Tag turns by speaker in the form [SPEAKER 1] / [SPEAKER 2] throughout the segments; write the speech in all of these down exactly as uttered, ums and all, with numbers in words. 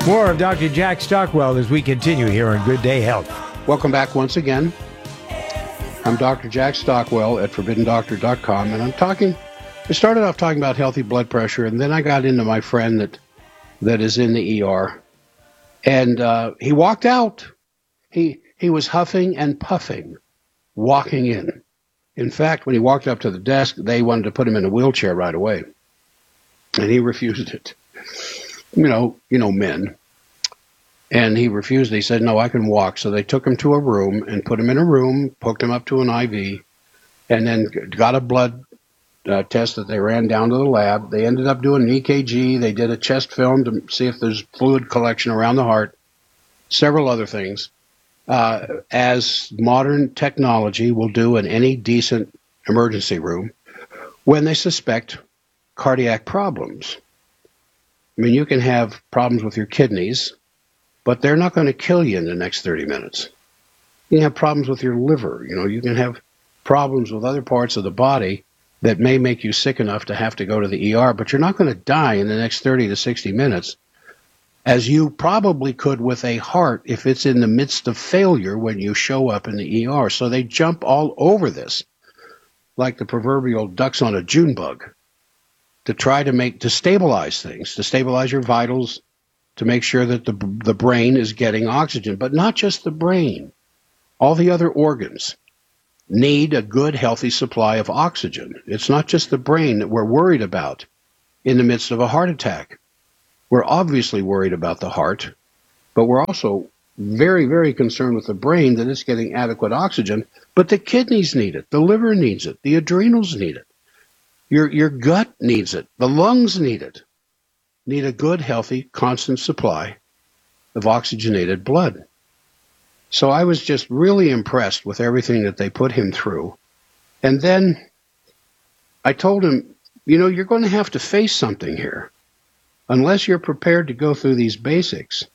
[SPEAKER 1] More of Doctor Jack Stockwell as we continue here on Good Day Health.
[SPEAKER 2] Welcome back once again. I'm Doctor Jack Stockwell at forbidden doctor dot com, and I'm talking, I started off talking about healthy blood pressure, and then I got into my friend that that is in the E R, and uh, he walked out. He, he was huffing and puffing, walking in. In fact, when he walked up to the desk, they wanted to put him in a wheelchair right away, and he refused it. You know, you know, men. And he refused. He said, no, I can walk. So they took him to a room and put him in a room, hooked him up to an I V, and then got a blood uh, test that they ran down to the lab. They ended up doing an E K G. They did a chest film to see if there's fluid collection around the heart, several other things, uh, as modern technology will do in any decent emergency room when they suspect cardiac problems. I mean, you can have problems with your kidneys, but they're not going to kill you in the next thirty minutes. You can have problems with your liver. You know, you can have problems with other parts of the body that may make you sick enough to have to go to the E R, but you're not going to die in the next thirty to sixty minutes, as you probably could with a heart if it's in the midst of failure when you show up in the E R. So they jump all over this like the proverbial ducks on a June bug, to try to make, to stabilize things, to stabilize your vitals, to make sure that the the brain is getting oxygen. But not just the brain. All the other organs need a good, healthy supply of oxygen. It's not just the brain that we're worried about in the midst of a heart attack. We're obviously worried about the heart, but we're also very, very concerned with the brain that it's getting adequate oxygen. But the kidneys need it. The liver needs it. The adrenals need it. Your your gut needs it. The lungs need it. Need a good, healthy, constant supply of oxygenated blood. So I was just really impressed with everything that they put him through. And then I told him, you know, you're going to have to face something here. Unless you're prepared to go through these basics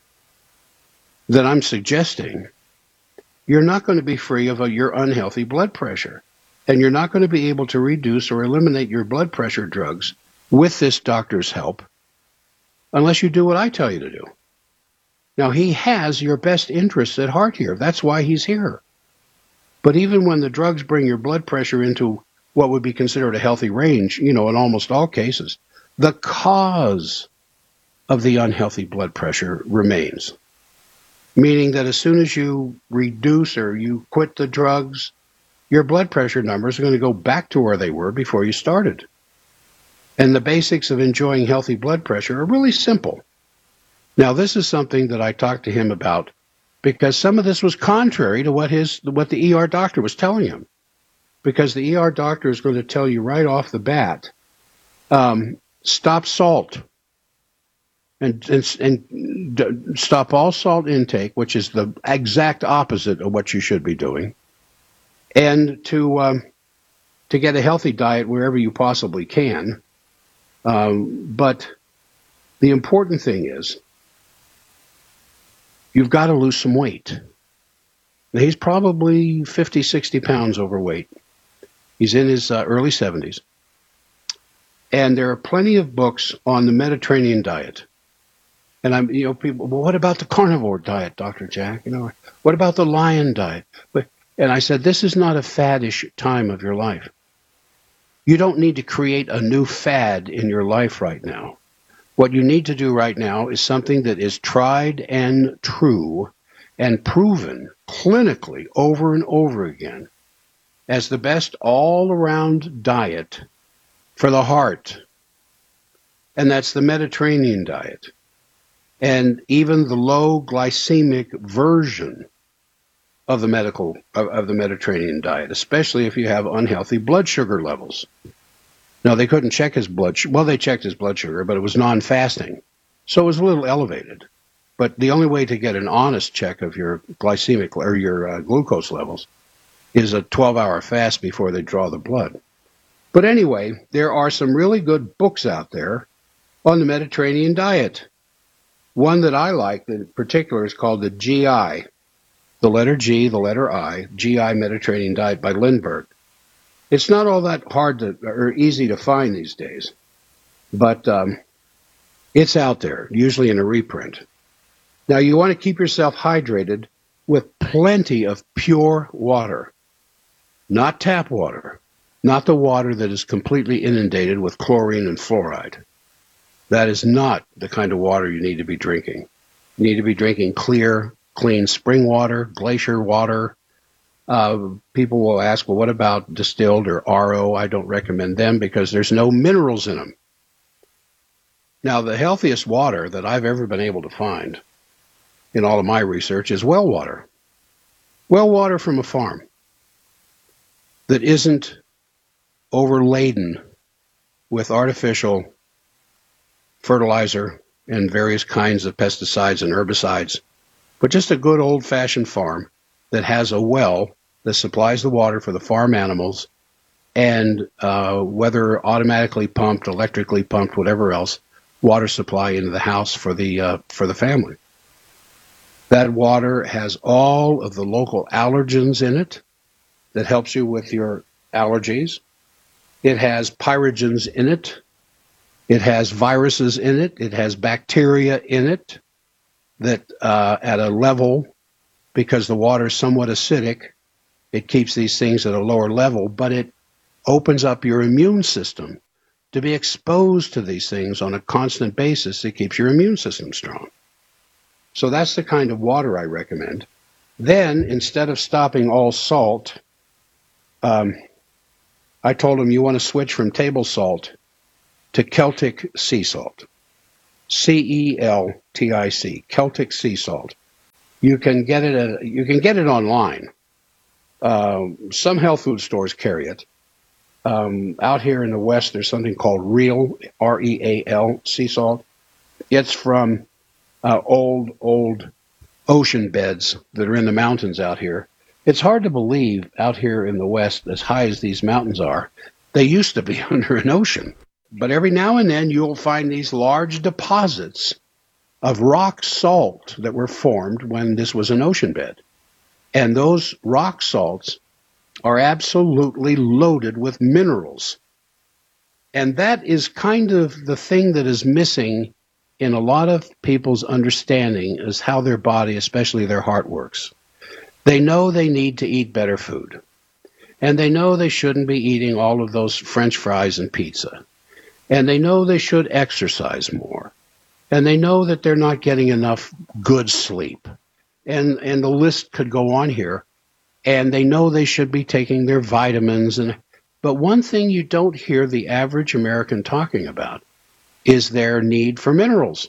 [SPEAKER 2] that I'm suggesting, you're not going to be free of a, your unhealthy blood pressure. And you're not going to be able to reduce or eliminate your blood pressure drugs with this doctor's help unless you do what I tell you to do. Now, he has your best interests at heart here. That's why he's here. But even when the drugs bring your blood pressure into what would be considered a healthy range, you know, in almost all cases, the cause of the unhealthy blood pressure remains. Meaning that as soon as you reduce or you quit the drugs, your blood pressure numbers are going to go back to where they were before you started. And the basics of enjoying healthy blood pressure are really simple. Now, this is something that I talked to him about because some of this was contrary to what his what the E R doctor was telling him. Because the E R doctor is going to tell you right off the bat, um, stop salt and, and, and d- stop all salt intake, which is the exact opposite of what you should be doing. And to um, to get a healthy diet wherever you possibly can. Um, but the important thing is you've got to lose some weight. Now, he's probably fifty, sixty pounds overweight. He's in his uh, early seventies. And there are plenty of books on the Mediterranean diet. And I'm, you know, people, well, what about the carnivore diet, Doctor Jack? You know, what about the lion diet? But And I said, this is not a faddish time of your life. You don't need to create a new fad in your life right now. What you need to do right now is something that is tried and true and proven clinically over and over again as the best all-around diet for the heart. And that's the Mediterranean diet. And even the low glycemic version of the medical of, of the Mediterranean diet, especially if you have unhealthy blood sugar levels. Now, they couldn't check his blood sugar. Well, they checked his blood sugar, but it was non-fasting. So it was a little elevated. But the only way to get an honest check of your glycemic or your uh, glucose levels is a twelve-hour fast before they draw the blood. But anyway, there are some really good books out there on the Mediterranean diet. One that I like in particular is called the G I, the letter G, the letter I, G I Mediterranean Diet by Lindbergh. It's not all that hard to, or easy to find these days, but um, it's out there, usually in a reprint. Now, you want to keep yourself hydrated with plenty of pure water, not tap water, not the water that is completely inundated with chlorine and fluoride. That is not the kind of water you need to be drinking. You need to be drinking clear, clean spring water, glacier water. Uh, people will ask, well, what about distilled or R O? I don't recommend them because there's no minerals in them. Now, the healthiest water that I've ever been able to find in all of my research is well water. Well water from a farm that isn't overladen with artificial fertilizer and various kinds of pesticides and herbicides, but just a good old-fashioned farm that has a well that supplies the water for the farm animals, and uh, whether automatically pumped, electrically pumped, whatever else, water supply into the house for the uh, for the family. That water has all of the local allergens in it that helps you with your allergies. It has pyrogens in it. It has viruses in it. It has bacteria in it that uh, at a level, because the water is somewhat acidic, it keeps these things at a lower level, but it opens up your immune system to be exposed to these things on a constant basis. It keeps your immune system strong. So that's the kind of water I recommend. Then, instead of stopping all salt, um, I told him you want to switch from table salt to Celtic sea salt. C E L T I C, Celtic sea salt. You can get it at, you can get it online. Uh, some health food stores carry it. Um, out here in the West, there's something called Real, R E A L, sea salt. It's from uh, old, old ocean beds that are in the mountains out here. It's hard to believe out here in the West, as high as these mountains are, they used to be under an ocean. But every now and then you'll find these large deposits of rock salt that were formed when this was an ocean bed. And those rock salts are absolutely loaded with minerals. And that is kind of the thing that is missing in a lot of people's understanding is how their body, especially their heart, works. They know they need to eat better food. And they know they shouldn't be eating all of those French fries and pizza. And they know they should exercise more. And they know that they're not getting enough good sleep. And and the list could go on here. And they know they should be taking their vitamins. And but one thing you don't hear the average American talking about is their need for minerals.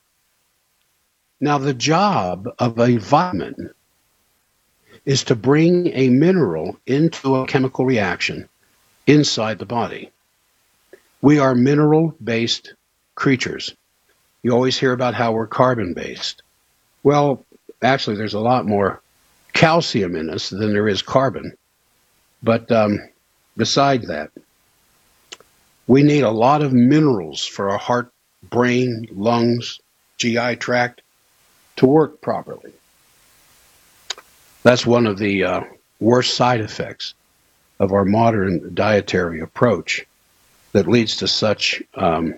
[SPEAKER 2] Now, the job of a vitamin is to bring a mineral into a chemical reaction inside the body. We are mineral-based creatures. You always hear about how we're carbon-based. Well, actually, there's a lot more calcium in us than there is carbon. But um, beside that, we need a lot of minerals for our heart, brain, lungs, G I tract to work properly. That's one of the uh, worst side effects of our modern dietary approach that leads to such um,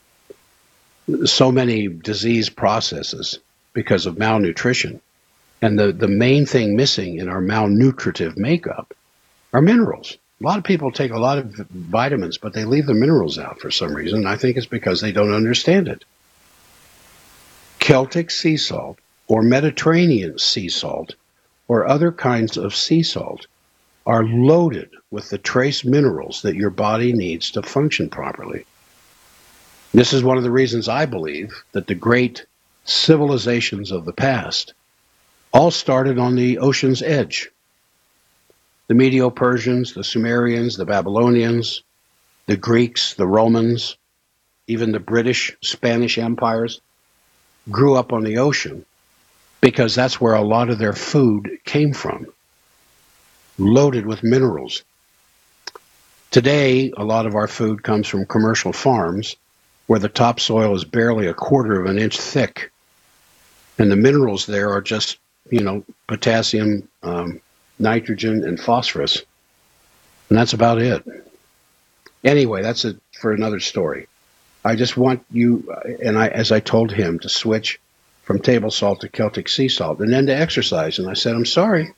[SPEAKER 2] so many disease processes because of malnutrition. And the, the main thing missing in our malnutritive makeup are minerals. A lot of people take a lot of vitamins, but they leave the minerals out for some reason. I think it's because they don't understand it. Celtic sea salt or Mediterranean sea salt or other kinds of sea salt are loaded with the trace minerals that your body needs to function properly. This is one of the reasons I believe that the great civilizations of the past all started on the ocean's edge. The Medo-Persians, the Sumerians, the Babylonians, the Greeks, the Romans, even the British, Spanish empires grew up on the ocean because that's where a lot of their food came from, loaded with minerals. Today, a lot of our food comes from commercial farms where the topsoil is barely a quarter of an inch thick. And the minerals there are just, you know, potassium, um, nitrogen, and phosphorus. And that's about it. Anyway, that's it for another story. I just want you, and I, as I told him, to switch from table salt to Celtic sea salt, and then to exercise. And I said, I'm sorry.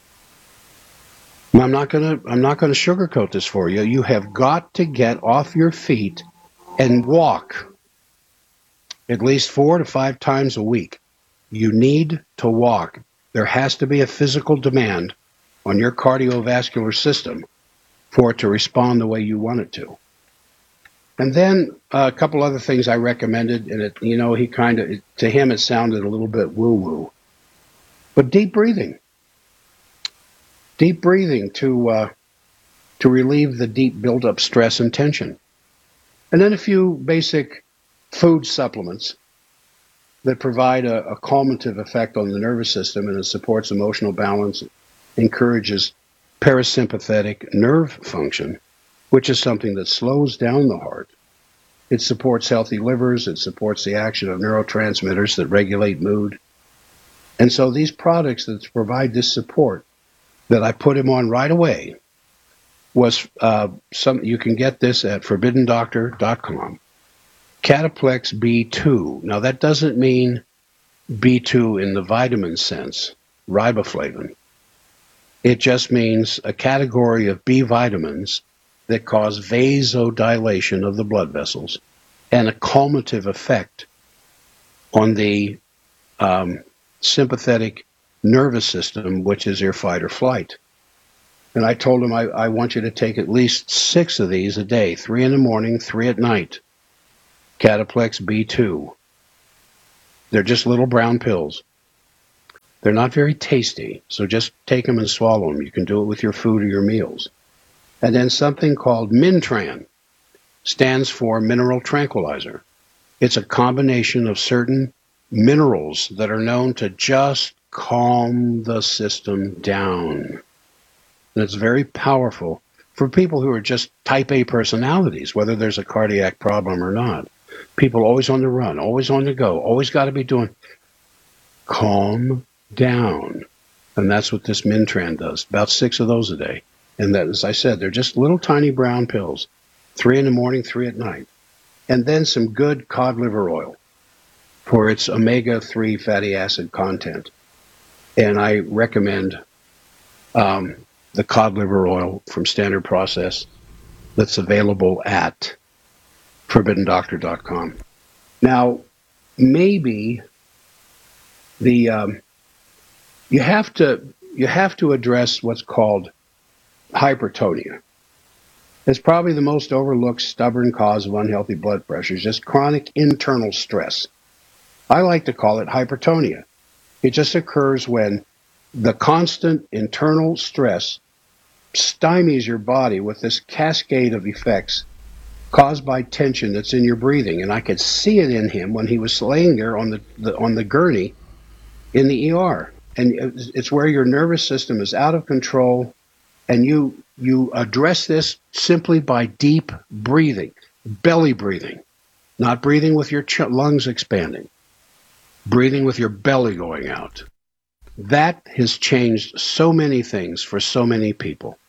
[SPEAKER 2] I'm not gonna I'm not gonna sugarcoat this for you. You have got to get off your feet and walk at least four to five times a week. You need to walk. There has to be a physical demand on your cardiovascular system for it to respond the way you want it to. And then uh, a couple other things I recommended, and it, you know, he kind of, to him it sounded a little bit woo-woo. But deep breathing. Deep breathing to uh, to relieve the deep build-up stress and tension. And then a few basic food supplements that provide a, a calmative effect on the nervous system, and it supports emotional balance, encourages parasympathetic nerve function, which is something that slows down the heart. It supports healthy livers. It supports the action of neurotransmitters that regulate mood. And so these products that provide this support that I put him on right away was uh, some. You can get this at forbidden doctor dot com. Cataplex B two. Now that doesn't mean B two in the vitamin sense, riboflavin. It just means a category of B vitamins that cause vasodilation of the blood vessels and a calmative effect on the um, sympathetic nervous system, which is your fight or flight. And I told him, I, I want you to take at least six of these a day, three in the morning, three at night. Cataplex B two. They're just little brown pills. They're not very tasty, so just take them and swallow them. You can do it with your food or your meals. And then something called Mintran stands for mineral tranquilizer. It's a combination of certain minerals that are known to just calm the system down. And it's very powerful for people who are just type A personalities, whether there's a cardiac problem or not. People always on the run, always on the go, always got to be doing. Calm down. And that's what this Mintran does. About six of those a day. And that, as I said, they're just little tiny brown pills. Three in the morning, three at night. And then some good cod liver oil for its omega three fatty acid content. And I recommend um, the cod liver oil from Standard Process that's available at forbidden doctor dot com. Now, maybe the um, you have to you have to address what's called hypertonia. It's probably the most overlooked stubborn cause of unhealthy blood pressure, is just chronic internal stress. I like to call it hypertonia. It just occurs when the constant internal stress stymies your body with this cascade of effects caused by tension that's in your breathing. And I could see it in him when he was laying there on the, the on the gurney in the E R. And it's where your nervous system is out of control. And you you address this simply by deep breathing, belly breathing, not breathing with your ch- lungs expanding, breathing with your belly going out. That has changed so many things for so many people.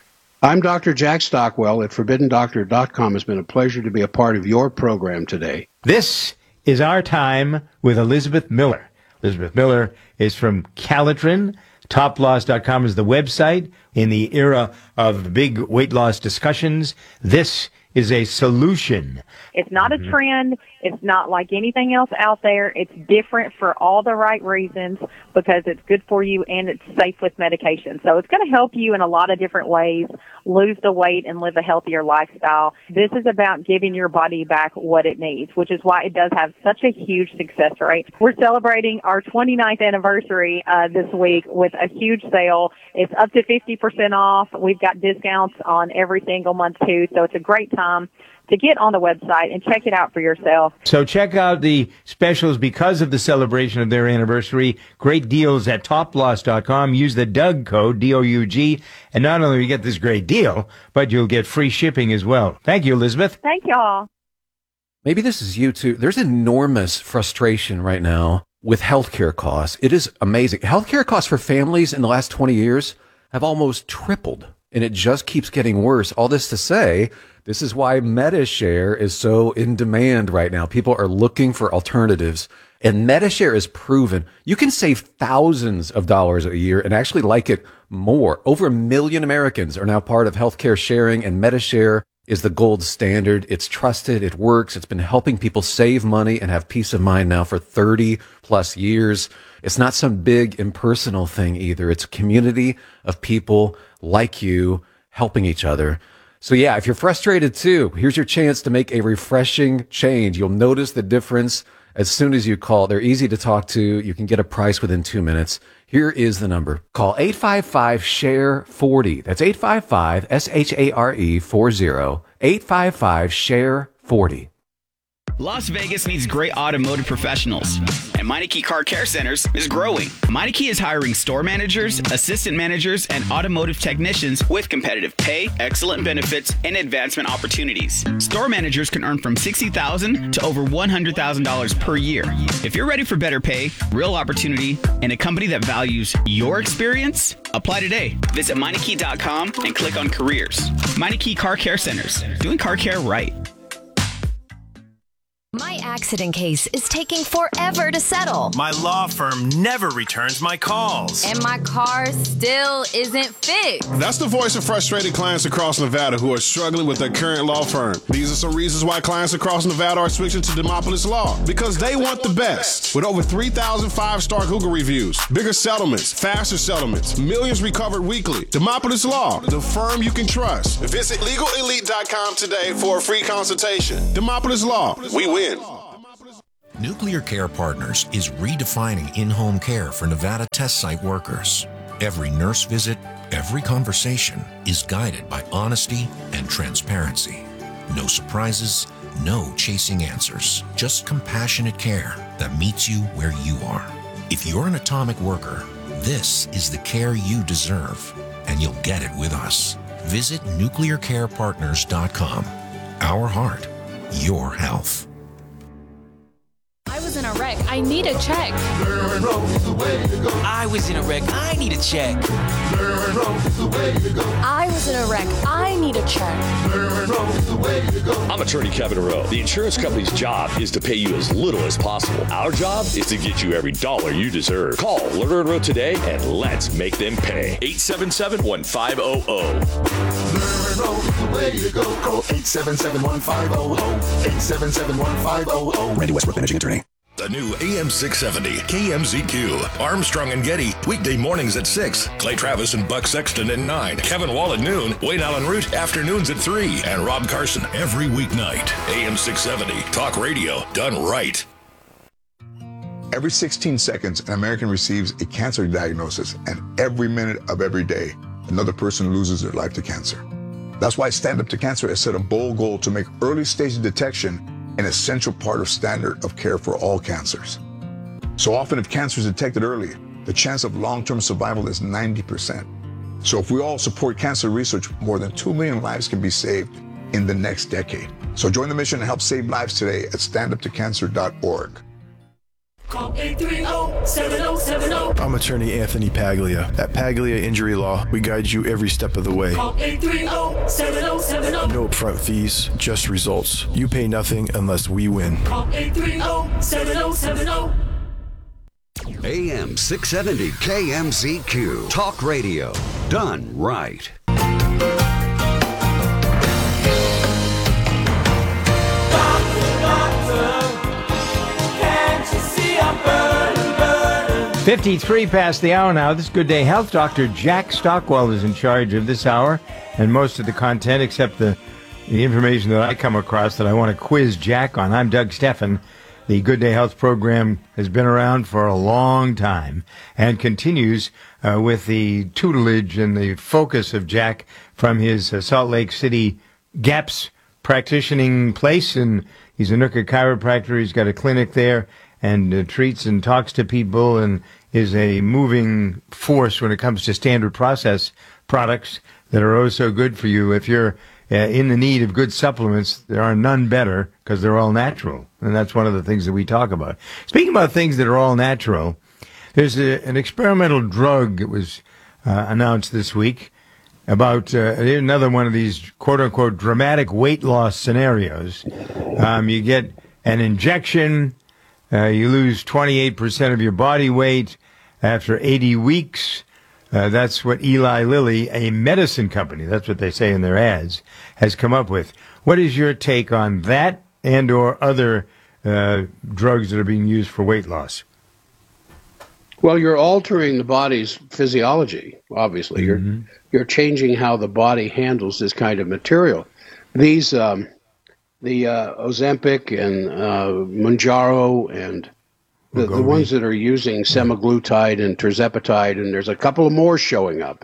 [SPEAKER 2] I'm Doctor Jack Stockwell at forbidden doctor dot com. It's been a pleasure to be a part of your program today.
[SPEAKER 1] This is Our Time with Elizabeth Miller. Elizabeth Miller is from Calitrin. top loss dot com is the website. In the era of big weight loss discussions, this is a solution.
[SPEAKER 3] It's not a trend. It's not like anything else out there. It's different for all the right reasons because it's good for you and it's safe with medication. So it's going to help you in a lot of different ways lose the weight and live a healthier lifestyle. This is about giving your body back what it needs, which is why it does have such a huge success rate. We're celebrating our twenty-ninth anniversary uh, this week with a huge sale. It's up to fifty percent off. We've got discounts on every single month too, so it's a great time to get on the website and check it out for yourself.
[SPEAKER 1] So check out the specials because of the celebration of their anniversary. Great deals at top loss dot com. Use the Doug code, D O U G, and not only will you get this great deal, but you'll get free shipping as well. Thank you, Elizabeth.
[SPEAKER 3] Thank y'all.
[SPEAKER 4] Maybe this is you too. There's enormous frustration right now with healthcare costs. It is amazing. Healthcare costs for families in the last twenty years have almost tripled, and it just keeps getting worse. All this to say, this is why MediShare is so in demand right now. People are looking for alternatives, And MediShare is proven. You can save thousands of dollars a year and actually like it more. Over a million Americans are now part of healthcare sharing, and MediShare is the gold standard. It's trusted. It works. It's been helping people save money and have peace of mind now for thirty plus years. It's not some big impersonal thing either. It's a community of people like you helping each other. So yeah, if you're frustrated too, here's your chance to make a refreshing change. You'll notice the difference as soon as you call. They're easy to talk to. You can get a price within two minutes. Here is the number. Call eight five five, S H A R E, forty. That's eight five five, S H A R E, forty. eight five five, S H A R E, forty.
[SPEAKER 5] Las Vegas needs great automotive professionals, and Meineke Car Care Centers is growing. Meineke is hiring store managers, assistant managers, and automotive technicians with competitive pay, excellent benefits, and advancement opportunities. Store managers can earn from sixty thousand dollars to over one hundred thousand dollars per year. If you're ready for better pay, real opportunity, and a company that values your experience, apply today. Visit Meineke dot com and click on careers. Meineke Car Care Centers, doing car care right.
[SPEAKER 6] My accident case is taking forever to settle.
[SPEAKER 7] My law firm never returns my calls.
[SPEAKER 8] And my car still isn't fixed.
[SPEAKER 9] That's the voice of frustrated clients across Nevada who are struggling with their current law firm. These are some reasons why clients across Nevada are switching to Demopolis Law. Because they want the best. With over three thousand five-star Google reviews, bigger settlements, faster settlements, millions recovered weekly. Demopolis Law, the firm you can trust. Visit legal elite dot com today for a free consultation. Demopolis Law, we win.
[SPEAKER 10] Nuclear Care Partners is redefining in-home care for Nevada test site workers. Every nurse visit, every conversation is guided by honesty and transparency. No surprises, no chasing answers, just compassionate care that meets you where you are. If you're an atomic worker, this is the care you deserve, and you'll get it with us. Visit nuclear care partners dot com. Our heart, your health.
[SPEAKER 8] I was in a wreck. I need a check.
[SPEAKER 11] I was in a wreck. I need a check.
[SPEAKER 8] I was in a wreck. I need a check.
[SPEAKER 12] I'm attorney Kevin Rowe. The insurance company's job is to pay you as little as possible. Our job is to get you every dollar you deserve. Call Lerner and Rowe today and let's make them pay. eight seven seven, one five zero zero.
[SPEAKER 13] Call eight seven seven, one five zero zero. eight seven seven, one five zero zero.
[SPEAKER 14] Randy Westbrook, managing attorney.
[SPEAKER 15] The new A M six seventy K M Z Q. Armstrong and Getty, weekday mornings at six. Clay Travis and Buck Sexton at nine. Kevin Wall at noon. Wayne Allen Root, afternoons at three. And Rob Carson every weeknight. A M six seventy. Talk radio done right.
[SPEAKER 16] Every sixteen seconds, an American receives a cancer diagnosis. And every minute of every day, another person loses their life to cancer. That's why Stand Up to Cancer has set a bold goal to make early stage detection an essential part of standard of care for all cancers. So often if cancer is detected early, the chance of long-term survival is ninety percent. So if we all support cancer research, more than two million lives can be saved in the next decade. So join the mission and help save lives today at stand up to cancer dot org.
[SPEAKER 17] Call eight three zero, seven zero seven zero.
[SPEAKER 18] I'm attorney Anthony Paglia. At Paglia Injury Law, we guide you every step of the way.
[SPEAKER 17] Call eight three zero, seven zero seven zero.
[SPEAKER 18] No upfront fees, just results. You pay nothing unless we win.
[SPEAKER 17] Call eight three zero, seven zero seven zero.
[SPEAKER 19] A M six seventy K M Z Q. Talk radio. Done right.
[SPEAKER 1] fifty-three past the hour now. This is Good Day Health. Doctor Jack Stockwell is in charge of this hour and most of the content except the, the information that I come across that I want to quiz Jack on. I'm Doug Steffen. The Good Day Health program has been around for a long time and continues uh, with the tutelage and the focus of Jack from his uh, Salt Lake City GAPS practicing place. And he's a Nooka chiropractor. He's got a clinic there and uh, treats and talks to people and is a moving force when it comes to standard process products that are oh so good for you. If you're uh, in the need of good supplements, there are none better because they're all natural. And that's one of the things that we talk about. Speaking about things that are all natural, there's a, an experimental drug that was uh, announced this week about uh, another one of these quote-unquote dramatic weight loss scenarios. Um, you get an injection Uh, you lose twenty-eight percent of your body weight after eighty weeks. Uh, that's what Eli Lilly, a medicine company, that's what they say in their ads, has come up with. What is your take on that and or other uh, drugs that are being used for weight loss?
[SPEAKER 2] Well, you're altering the body's physiology, obviously. Mm-hmm. You're you're changing how the body handles this kind of material. These, um, the uh, Ozempic and uh, Mounjaro and the, the ones that are using semaglutide and tirzepatide, and there's a couple of more showing up.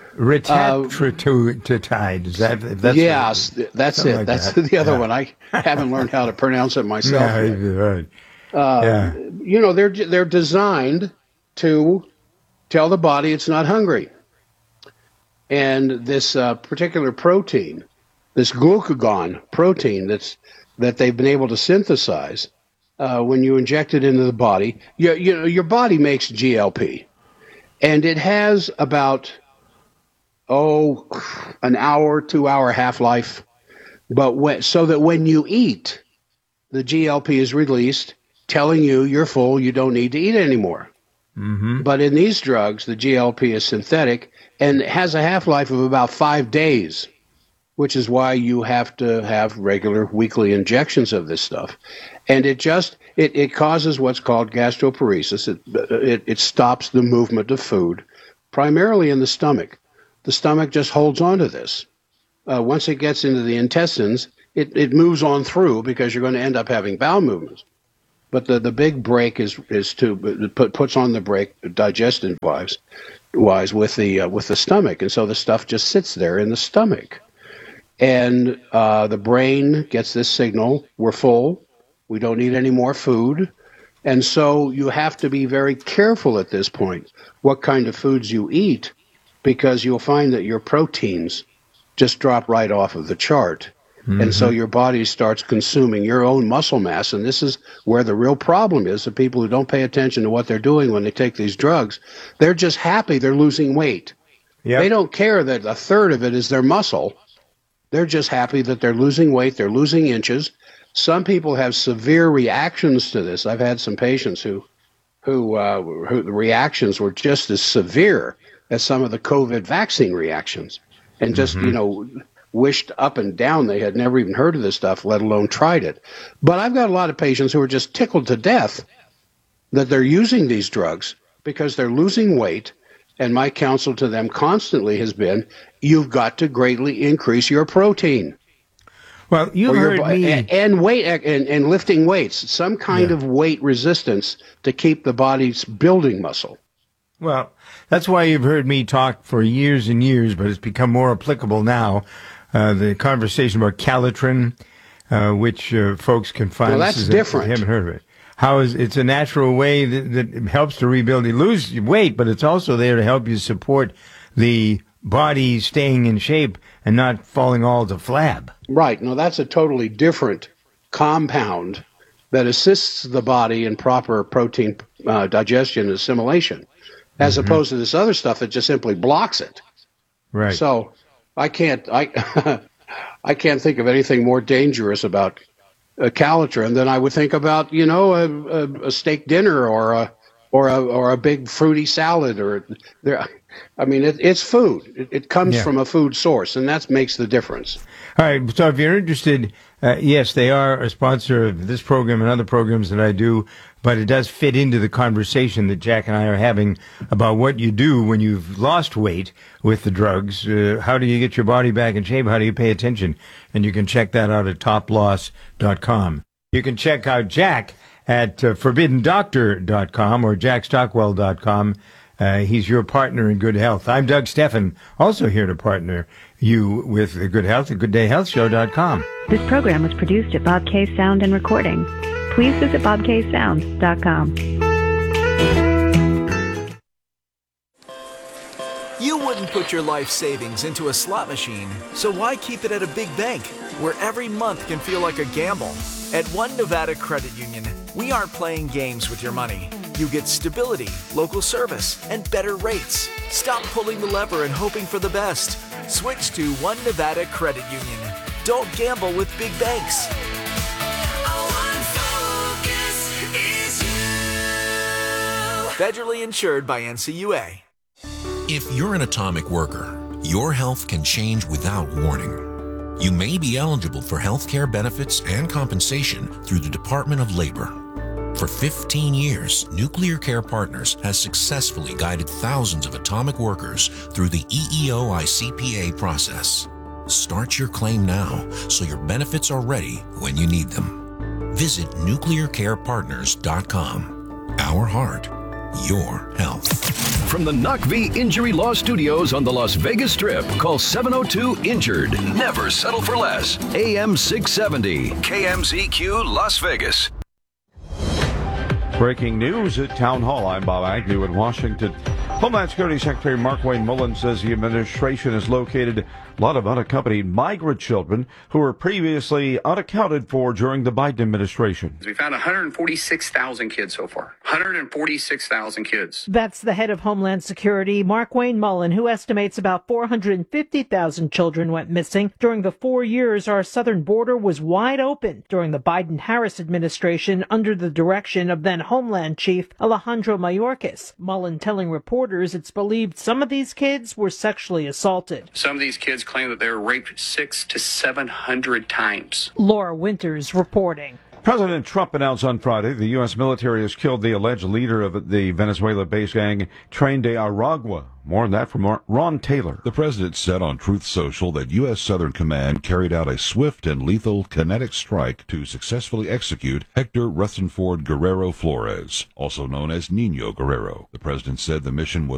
[SPEAKER 1] Retatrutide, is that? That's
[SPEAKER 2] yes,
[SPEAKER 1] what,
[SPEAKER 2] that's it.
[SPEAKER 1] Like
[SPEAKER 2] that's
[SPEAKER 1] that.
[SPEAKER 2] the other
[SPEAKER 1] yeah.
[SPEAKER 2] one. I haven't learned how to pronounce it myself.
[SPEAKER 1] No, right.
[SPEAKER 2] uh,
[SPEAKER 1] yeah.
[SPEAKER 2] You know, they're they're designed to tell the body it's not hungry. And this uh, particular protein, this glucagon protein that's that they've been able to synthesize, uh, when you inject it into the body, you, you know, your body makes G L P, and it has about oh an hour, two hour half life, but when, so that when you eat, the G L P is released, telling you you're full, you don't need to eat anymore.
[SPEAKER 1] Mm-hmm.
[SPEAKER 2] But in these drugs, the G L P is synthetic and has a half-life of about five days, which is why you have to have regular weekly injections of this stuff. And it just, it, it causes what's called gastroparesis. It, it, it stops the movement of food, primarily in the stomach. The stomach just holds on to this. Uh, once it gets into the intestines, it, it moves on through because you're going to end up having bowel movements. But the, the big break is is to put puts on the brake digestion wise, wise with the uh, with the stomach, and so the stuff just sits there in the stomach, and uh, the brain gets this signal: we're full, we don't need any more food, and so you have to be very careful at this point what kind of foods you eat, because you'll find that your proteins just drop right off of the chart. Mm-hmm. And so your body starts consuming your own muscle mass, and this is where the real problem is. The people who don't pay attention to what they're doing when they take these drugs, they're just happy they're losing weight. Yep. They don't care that a third of it is their muscle. They're just happy that they're losing weight, they're losing inches. Some people have severe reactions to this. I've had some patients who, who, uh, who the reactions were just as severe as some of the COVID vaccine reactions, and just, mm-hmm. you know, wished up and down they had never even heard of this stuff, let alone tried it. But I've got a lot of patients who are just tickled to death that they're using these drugs because they're losing weight, and my counsel to them constantly has been, you've got to greatly increase your protein.
[SPEAKER 1] Well, you heard
[SPEAKER 2] your,
[SPEAKER 1] me...
[SPEAKER 2] And, and weight and, and lifting weights, some kind yeah. of weight resistance to keep the body's building muscle.
[SPEAKER 1] Well, that's why you've heard me talk for years and years, but it's become more applicable now. Uh, the conversation about Calitrin, uh, which uh, folks can find.
[SPEAKER 2] Well, that's different.
[SPEAKER 1] I haven't heard of it. How is it's a natural way that, that helps to rebuild. You lose weight, but it's also there to help you support the body staying in shape and not falling all to flab.
[SPEAKER 2] Right. No, that's a totally different compound that assists the body in proper protein uh, digestion and assimilation, as mm-hmm. opposed to this other stuff that just simply blocks it.
[SPEAKER 1] Right.
[SPEAKER 2] So I can't I I can't think of anything more dangerous about uh, Calitrin than I would think about, you know, a, a, a steak dinner or a or a or a big fruity salad or there. I mean, it, it's food. It, it comes yeah. from a food source, and that makes the difference.
[SPEAKER 1] All right. So if you're interested, uh, yes, they are a sponsor of this program and other programs that I do, but it does fit into the conversation that Jack and I are having about what you do when you've lost weight with the drugs. Uh, how do you get your body back in shape? How do you pay attention? And you can check that out at top loss dot com. You can check out Jack at uh, forbidden doctor dot com or jack stockwell dot com. Uh, he's your partner in good health. I'm Doug Steffen, also here to partner you with Good Health at good day health show dot com.
[SPEAKER 14] This program was produced at Bob K Sound and Recording. Please visit bob k sound dot com.
[SPEAKER 11] You wouldn't put your life savings into a slot machine, so why keep it at a big bank where every month can feel like a gamble? At One Nevada Credit Union, we aren't playing games with your money. You get stability, local service, and better rates. Stop pulling the lever and hoping for the best. Switch to One Nevada Credit Union. Don't gamble with big banks.
[SPEAKER 17] Our one focus is
[SPEAKER 11] Federally insured by N C U A.
[SPEAKER 10] If you're an atomic worker, your health can change without warning. You may be eligible for health care benefits and compensation through the Department of Labor. For fifteen years, Nuclear Care Partners has successfully guided thousands of atomic workers through the E E O I C P A process. Start your claim now so your benefits are ready when you need them. Visit nuclear care partners dot com. Our heart, your health.
[SPEAKER 20] From the Knock V Injury Law Studios on the Las Vegas Strip, call seven oh two INJURED. Never settle for less. A M six seventy, K M Z Q, Las Vegas.
[SPEAKER 21] Breaking news at Town Hall. I'm Bob Agnew in Washington. Homeland Security Secretary Markwayne Mullin says the administration has located a lot of unaccompanied migrant children who were previously unaccounted for during the Biden administration.
[SPEAKER 22] We found one hundred forty-six thousand kids so far. one hundred forty-six thousand kids.
[SPEAKER 23] That's the head of Homeland Security, Markwayne Mullin, who estimates about four hundred fifty thousand children went missing during the four years our southern border was wide open during the Biden-Harris administration under the direction of then Homeland Chief Alejandro Mayorkas. Mullin telling reporters it's believed some of these kids were sexually assaulted.
[SPEAKER 22] Some of these kids claim that they were raped six to seven hundred times.
[SPEAKER 23] Laura Winters reporting.
[SPEAKER 21] President Trump announced on Friday the U S military has killed the alleged leader of the Venezuela-based gang Tren de Aragua. More on that from Ron Taylor.
[SPEAKER 24] The president said on Truth Social that U S Southern Command carried out a swift and lethal kinetic strike to successfully execute Hector Rutherford Guerrero Flores, also known as Nino Guerrero. The president said the mission was